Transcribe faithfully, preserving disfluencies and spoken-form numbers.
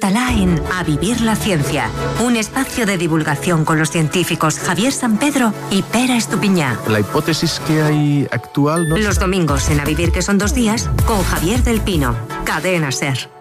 Descártala en A Vivir la Ciencia, un espacio de divulgación con los científicos Javier San Pedro y Pera Estupiñá. La hipótesis que hay actual no... Los domingos en A Vivir, que son dos días, con Javier del Pino. Cadena SER.